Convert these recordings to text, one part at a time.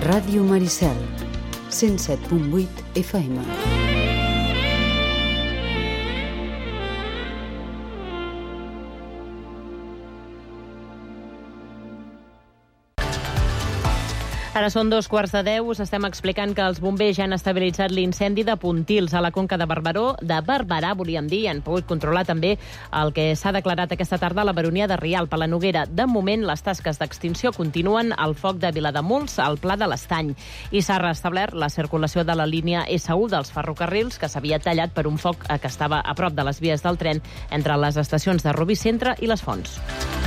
Ràdio Maricel, 107.8 FM. Ara són 2:15. Us estem explicant que els bombers ja han estabilitzat l'incendi de Pontils a la Conca de Barberà, volíem dir, i han pogut controlar també el que s'ha declarat aquesta tarda a la baronia de Rialp, a la Noguera. De moment, les tasques d'extinció continuen al foc de Vilademuls, al Pla de l'Estany, i s'ha restablert la circulació de la línia S1 dels ferrocarrils, que s'havia tallat per un foc que estava a prop de les vies del tren entre les estacions de Rubí Centre i les Fonts.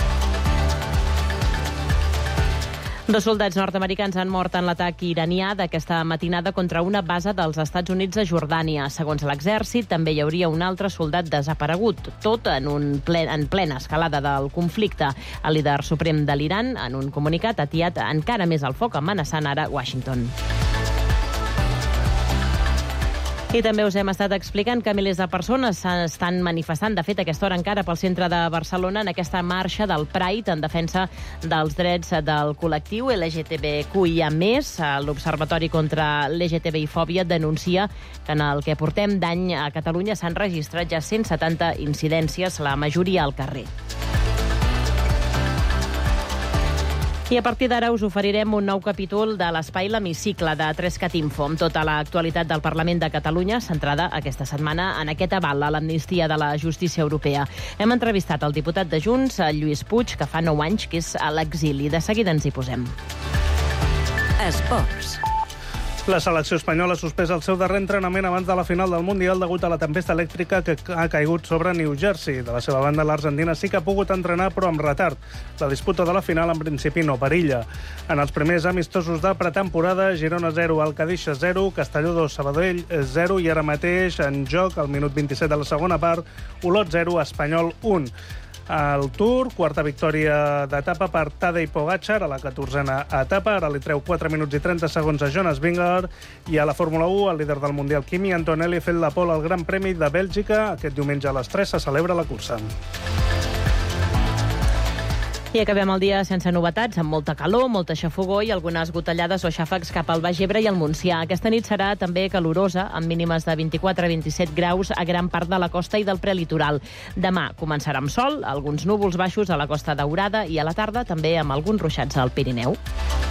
2 soldats nord-americans han mort en l'atac iranià d'aquesta matinada contra una base dels Estats Units a Jordània. Segons l'exèrcit, també hi hauria un altre soldat desaparegut, tot en plena escalada del conflicte. El líder suprem de l'Iran, en un comunicat, ha atiat encara més el foc, amenaçant ara Washington. I també us hem estat explicant que milers de persones s'estan manifestant, de fet, a aquesta hora encara pel centre de Barcelona, en aquesta marxa del Pride en defensa dels drets del col·lectiu LGTBQIA+. L'Observatori contra l'LGTBI-fòbia denuncia que en el que portem d'any a Catalunya s'han registrat ja 170 incidències, la majoria al carrer. I a partir d'ara us oferirem un nou capítol de l'espai L'Hemicicle de 3cat Info, amb tota l'actualitat del Parlament de Catalunya, centrada aquesta setmana en aquest aval a l'amnistia de la justícia europea. Hem entrevistat el diputat de Junts, Lluís Puig, que fa 9 anys que és a l'exili. De seguida ens hi posem. Esports. La selecció espanyola ha suspès el seu darrer entrenament abans de la final del Mundial degut a la tempesta elèctrica que ha caigut sobre New Jersey. De la seva banda, l'Argentina sí que ha pogut entrenar, però amb retard. La disputa de la final, en principi, no perilla. En els primers amistosos de pretemporada, Girona 0, Alcadix 0, Castelló 2, Sabadell 0, i ara mateix en joc, al minut 27 de la segona part, Olot 0, Espanyol 1. Al Tour, quarta victòria d'etapa per Tadej Pogačar a la 14a etapa. Ara li treu 4 minuts i 30 segons a Jonas Vingegaard. I a la Fórmula 1, el líder del Mundial, Kimi Antonelli, ha fet la pole al Gran Premi de Bèlgica. Aquest diumenge a les 3 se celebra la cursa. I acabem el dia sense novetats, amb molta calor, molta xafogor i algunes gotellades o xàfecs cap al Baix Ebre i al Montsià. Aquesta nit serà també calorosa, amb mínimes de 24 a 27 graus a gran part de la costa i del prelitoral. Demà començarà amb sol, alguns núvols baixos a la Costa Daurada i a la tarda també amb alguns ruixats al Pirineu.